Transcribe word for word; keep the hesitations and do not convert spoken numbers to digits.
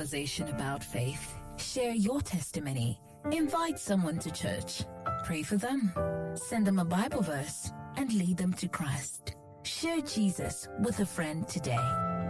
conversation about faith. Share your testimony. Invite someone to church. Pray for them. Send them a Bible verse and lead them to Christ. Share Jesus with a friend today.